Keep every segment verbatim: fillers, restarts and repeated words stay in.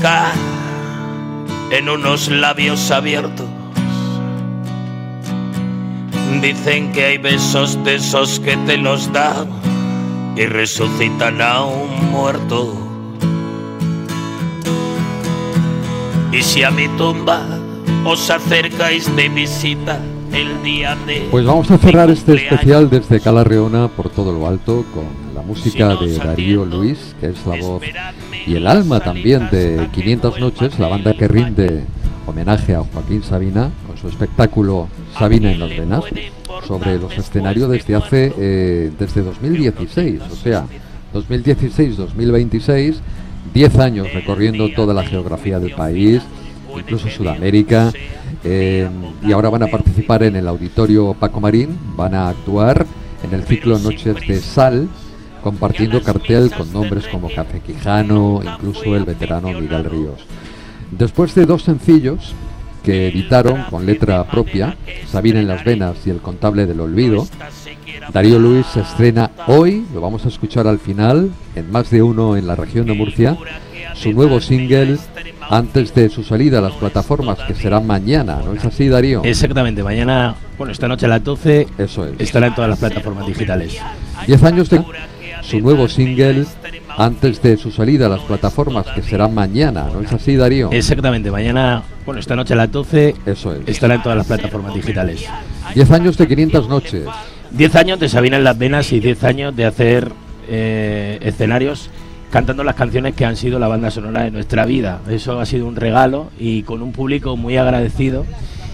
Ca en unos labios abiertos. Dicen que hay besos de esos que te los dan y resucitan a un muerto. Y si a mi tumba os acercáis de visita el día de... Pues vamos a cerrar este especial desde Cala Reona por todo lo alto con la música de Darío Luis, que es la voz y el alma también de quinientas noches, la banda que rinde homenaje a Joaquín Sabina con su espectáculo Sabina en las venas, sobre los escenarios desde hace eh, desde dos mil dieciséis, o sea, dos mil dieciséis dos mil veintiséis, diez años recorriendo toda la geografía del país, incluso Sudamérica, eh, y ahora van a participar en el Auditorio Paco Marín, van a actuar en el ciclo Noches de Sal, compartiendo cartel con nombres como Café Quijano, incluso el veterano Miguel Ríos. Después de dos sencillos que editaron con letra propia, Sabina en las venas y El contable del olvido, Darío Luis se estrena hoy, lo vamos a escuchar al final, en Más de Uno en la región de Murcia, su nuevo single antes de su salida a las plataformas, que será mañana, ¿no es así, Darío? Exactamente, mañana, bueno, esta noche a las doce, eso es, estará en todas las plataformas digitales. Diez años de su nuevo single antes de su salida a las plataformas, que será mañana, ¿no es así, Darío? Exactamente, mañana, bueno, esta noche a las doce, eso es, estará en todas las plataformas digitales. Diez años de quinientas noches. Diez años de Sabina en las venas y diez años de hacer eh, escenarios cantando las canciones que han sido la banda sonora de nuestra vida. Eso ha sido un regalo y con un público muy agradecido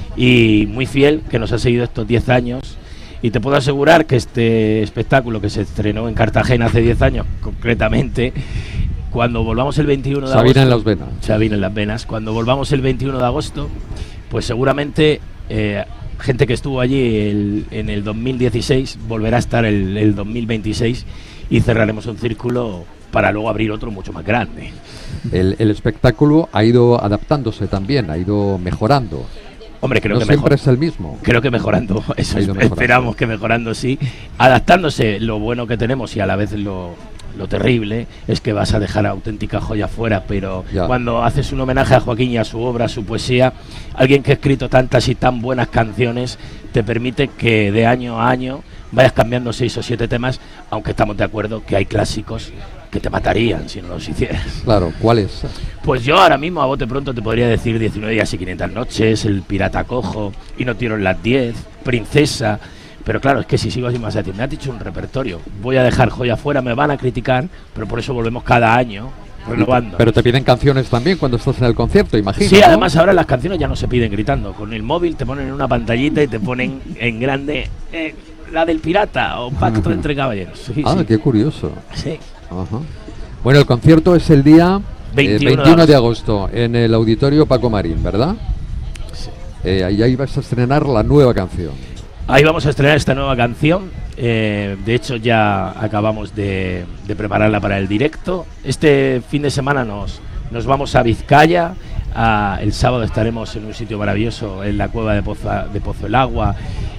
y muy fiel que nos ha seguido estos diez años. Y te puedo asegurar que este espectáculo, que se estrenó en Cartagena hace diez años concretamente, cuando volvamos el veintiuno de agosto... Sabina en las venas. Sabina en las venas. Cuando volvamos el veintiuno de agosto, pues seguramente eh, gente que estuvo allí el, en el dos mil dieciséis volverá a estar el, el dos mil veintiséis y cerraremos un círculo para luego abrir otro mucho más grande. El, el espectáculo ha ido adaptándose también, ha ido mejorando. Hombre, creo no que siempre mejor, es el mismo. Creo que mejorando, eso es, mejorando. Esperamos que mejorando, sí. Adaptándose, lo bueno que tenemos y a la vez lo, lo terrible es que vas a dejar auténtica joya fuera, pero ya. Cuando haces un homenaje a Joaquín y a su obra, a su poesía, alguien que ha escrito tantas y tan buenas canciones, te permite que de año a año vayas cambiando seis o siete temas, aunque estamos de acuerdo que hay clásicos que te matarían si no los hicieras. Claro, ¿cuáles? Pues yo ahora mismo a bote pronto te podría decir diecinueve días y quinientas noches, El pirata cojo, Y no tiro en las diez, Princesa, pero claro, es que si sigo así más a decir, me has dicho un repertorio, voy a dejar joya fuera, me van a criticar, pero por eso volvemos cada año renovando. Pero te piden canciones también cuando estás en el concierto, imagino. Sí, ¿no? Además ahora las canciones ya no se piden gritando, con el móvil te ponen en una pantallita y te ponen en grande eh, la del pirata o Pacto entre caballeros. Sí, ah, sí. Qué curioso. Sí. Ajá. Bueno, el concierto es el día veintiuno, eh, veintiuno de agosto en el Auditorio Paco Marín, ¿verdad? Sí. Eh, ahí, ahí vas a estrenar la nueva canción. Ahí vamos a estrenar esta nueva canción. Eh, de hecho, ya acabamos de, de prepararla para el directo. Este fin de semana nos, nos vamos a Vizcaya. A, el sábado estaremos en un sitio maravilloso, en la cueva de Pozo, de Pozo el Agua,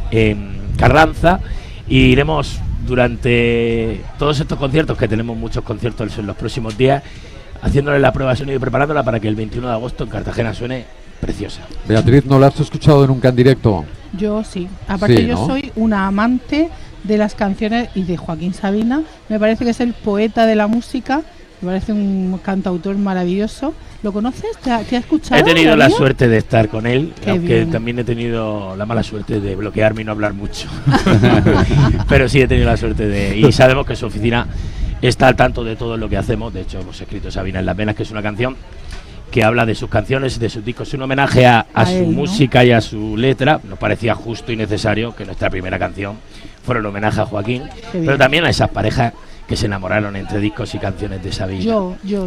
en Carranza. Y iremos durante todos estos conciertos, que tenemos muchos conciertos en los próximos días, haciéndole la prueba de sonido y preparándola para que el veintiuno de agosto en Cartagena suene preciosa. Beatriz, ¿no la has escuchado nunca en directo? Yo sí. Aparte, sí, yo ¿no? soy una amante de las canciones y de Joaquín Sabina. Me parece que es el poeta de la música. Me parece un cantautor maravilloso. ¿Lo conoces? ¿Te ha, te ha escuchado? He tenido Darío? la suerte de estar con él, Qué aunque bien. también he tenido la mala suerte de bloquearme y no hablar mucho. Pero sí he tenido la suerte de... Y sabemos que su oficina está al tanto de todo lo que hacemos. De hecho, hemos escrito Sabina en las venas, que es una canción que habla de sus canciones, de sus discos. Es un homenaje a, a, a su él, música, ¿no? Y a su letra. Nos parecía justo y necesario que nuestra primera canción fuera un homenaje a Joaquín, pero también a esas parejas que se enamoraron entre discos y canciones de Sabina. Yo, yo.